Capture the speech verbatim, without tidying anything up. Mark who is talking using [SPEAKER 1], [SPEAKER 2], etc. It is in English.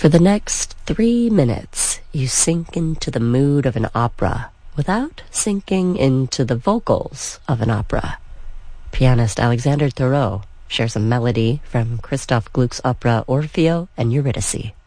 [SPEAKER 1] For the next three minutes, you sink into the mood of an opera without sinking into the vocals of an opera. Pianist Alexander Thoreau shares a melody from Christoph Gluck's opera Orfeo and Eurydice.